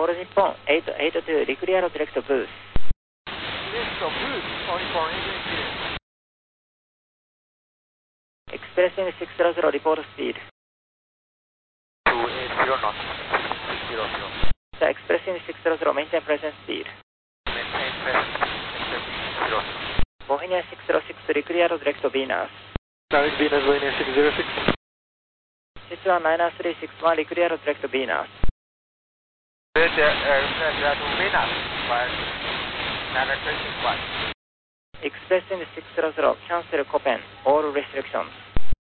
All Nippon 882, Reclear direct booth. Direct booth, All Nippon 882. Expressing 600, report speed. 280 knots, 600. So expressing 600, maintain present speed. Maintain present, expressing 600. Bohemia 606, Reclear direct Venus. Direct Venus, Bohemia 606. Sichuan 9361, Reclear direct Venus. Direct to Venus, but direct 61. Expressing 600, cancel Copen, all restrictions.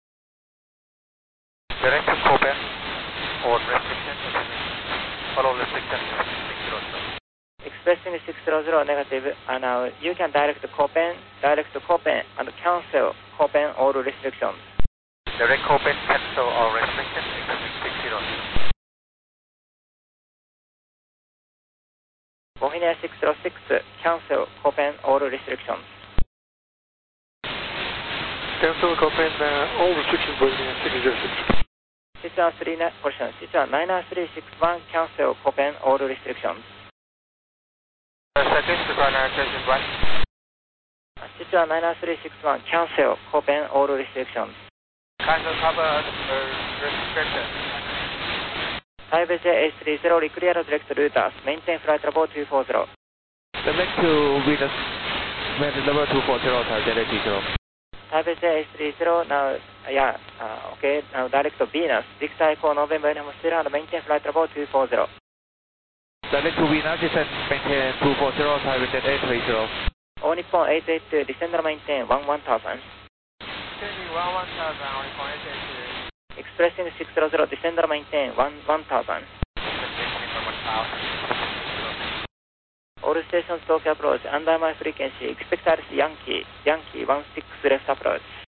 Direct to Copen, all restrictions, follow restrictions 600. Expressing 600, negative, and now you can direct Copen, and cancel Copen, all restrictions. Direct Copen, cancel all restrictions, expressing 600. Bohemia 606, cancel Copen, all restrictions. Cancel Copen, all restrictions, Bohemia 606. Sichuan 99361, cancel Copen, all restrictions. Second, Sichuan 99361. Sichuan 99361, cancel Copen, all restrictions. Cancel cover restrictions. Taipei A30, Reclear direct routers, maintain flight level 240. Select to Venus, maintain level 240, target 80. Taipei A30, now, okay, now direct to Venus, Victor Echo November still and maintain flight level 240. Direct to Venus, descend, maintain 240, target 830. All Nippon 882, descend and maintain 1000. Descending 1000, All Nippon 882. Expressing 600, descend and maintain 1000. All stations Tokyo approach, under my frequency, expect Yankee 16 left approach.